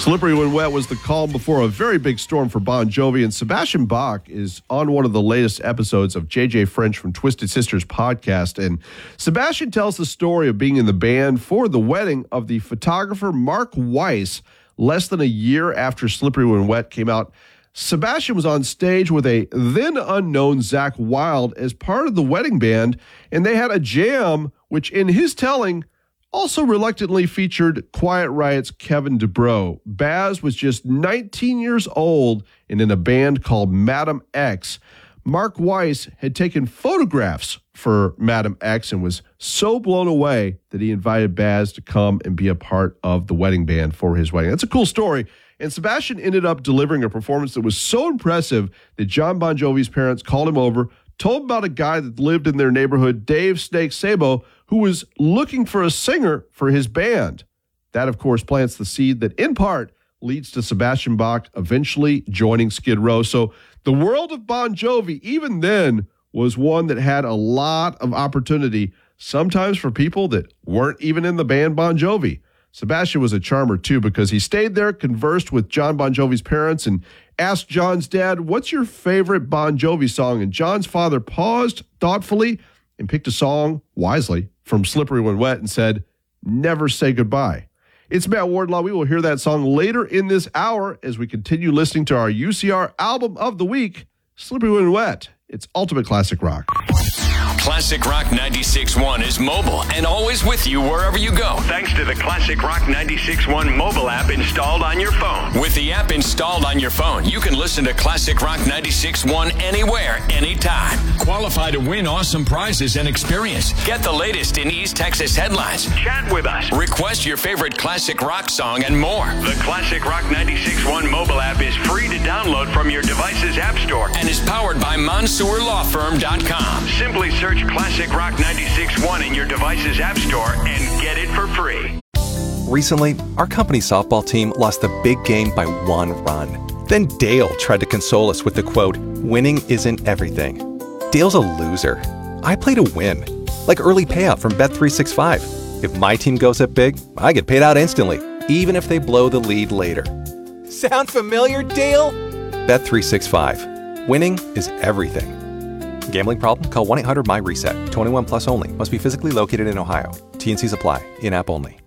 Slippery When Wet was the calm before a very big storm for Bon Jovi, and Sebastian Bach is on one of the latest episodes of JJ French from Twisted Sisters podcast, and Sebastian tells the story of being in the band for the wedding of the photographer Mark Weiss less than a year after Slippery When Wet came out. Sebastian was on stage with a then unknown Zakk Wylde as part of the wedding band, and they had a jam, which in his telling also reluctantly featured Quiet Riot's Kevin DuBrow. Baz was just 19 years old and in a band called Madam X. Mark Weiss had taken photographs for Madam X and was so blown away that he invited Baz to come and be a part of the wedding band for his wedding. That's a cool story. And Sebastian ended up delivering a performance that was so impressive that John Bon Jovi's parents called him over, told him about a guy that lived in their neighborhood, Dave Snake Sabo, who was looking for a singer for his band. That, of course, plants the seed that, in part, leads to Sebastian Bach eventually joining Skid Row. So the world of Bon Jovi, even then, was one that had a lot of opportunity, sometimes for people that weren't even in the band Bon Jovi. Sebastian was a charmer, too, because he stayed there, conversed with John Bon Jovi's parents, and asked John's dad, "What's your favorite Bon Jovi song?" And John's father paused thoughtfully and picked a song, wisely, from Slippery When Wet and said, "Never Say Goodbye." It's Matt Wardlaw. We will hear that song later in this hour as we continue listening to our UCR Album of the Week, Slippery When Wet. It's Ultimate Classic Rock. Classic Rock 96.1 is mobile and always with you wherever you go. Thanks to the Classic Rock 96.1 mobile app installed on your phone. With the app installed on your phone, you can listen to Classic Rock 96.1 anywhere, anytime. Qualify to win awesome prizes and experience. Get the latest in East Texas headlines. Chat with us. Request your favorite classic rock song and more. The Classic Rock 96.1 mobile app is free to download from your device's app store and is powered by MonsourLawFirm.com. Simply search Classic Rock 96.1 in your device's app store and get it for free. Recently, our company softball team lost the big game by 1 run. Then Dale tried to console us with the quote, "Winning isn't everything." Dale's a loser. I play to win, like early payout from Bet365. If my team goes up big, I get paid out instantly, even if they blow the lead later. Sound familiar, Dale? Bet365. Winning is everything. Gambling problem? Call 1-800-MY-RESET. 21 plus only. Must be physically located in Ohio. T&Cs apply. In-app only.